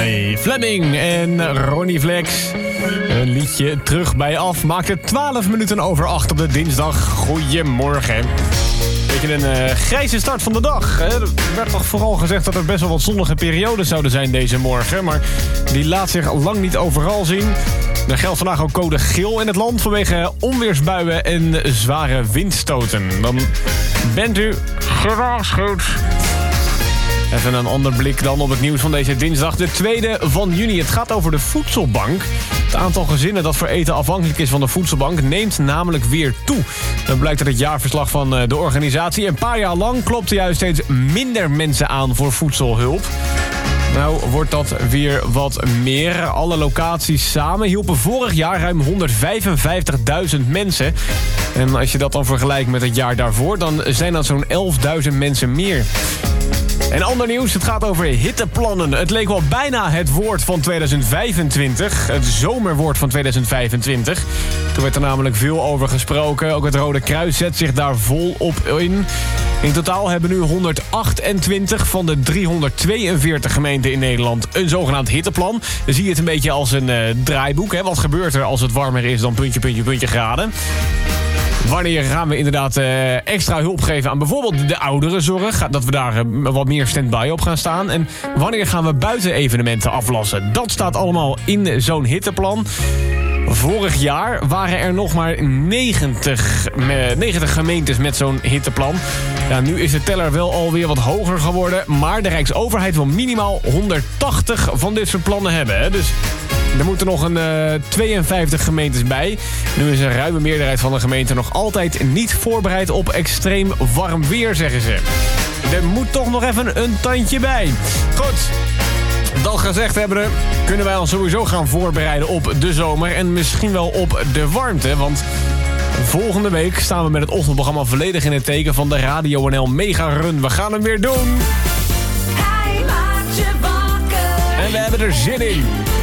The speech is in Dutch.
Hey, Fleming en Ronnie Flex. Een liedje terug bij af. Maakt het 12 minuten over 8 op de dinsdag. Goedemorgen. Beetje een grijze start van de dag. Hè? Er werd toch vooral gezegd dat er best wel wat zonnige periodes zouden zijn deze morgen. Maar die laat zich lang niet overal zien. Er geldt vandaag ook code geel in het land vanwege onweersbuien en zware windstoten. Dan bent u gewaarschuwd. Even een ander blik dan op het nieuws van deze dinsdag, de 2e van juni. Het gaat over de voedselbank. Het aantal gezinnen dat voor eten afhankelijk is van de voedselbank neemt namelijk weer toe. Dat blijkt uit het jaarverslag van de organisatie. Een paar jaar lang klopten juist steeds minder mensen aan voor voedselhulp. Nou wordt dat weer wat meer. Alle locaties samen hielpen vorig jaar ruim 155.000 mensen. En als je dat dan vergelijkt met het jaar daarvoor, dan zijn dat zo'n 11.000 mensen meer. En ander nieuws, het gaat over hitteplannen. Het leek wel bijna het woord van 2025. Het zomerwoord van 2025. Toen werd er namelijk veel over gesproken. Ook het Rode Kruis zet zich daar volop in. In totaal hebben nu 128 van de 342 gemeenten in Nederland een zogenaamd hitteplan. Dan zie je het een beetje als een draaiboek. Hè? Wat gebeurt er als het warmer is dan puntje graden? Wanneer gaan we inderdaad extra hulp geven aan bijvoorbeeld de ouderenzorg? Dat we daar wat meer stand-by op gaan staan. En wanneer gaan we buitenevenementen aflassen? Dat staat allemaal in zo'n hitteplan. Vorig jaar waren er nog maar 90 gemeentes met zo'n hitteplan. Ja, nu is de teller wel alweer wat hoger geworden. Maar de Rijksoverheid wil minimaal 180 van dit soort plannen hebben. Hè? Dus er moeten nog een 52 gemeentes bij. Nu is een ruime meerderheid van de gemeenten nog altijd niet voorbereid op extreem warm weer, zeggen ze. Er moet toch nog even een tandje bij. Goed. Dat gezegd hebbende, kunnen wij ons sowieso gaan voorbereiden op de zomer en misschien wel op de warmte. Want volgende week staan we met het ochtendprogramma volledig in het teken van de Radio NL Mega Run. We gaan hem weer doen. Hij maakt je wakker. En we hebben er zin in.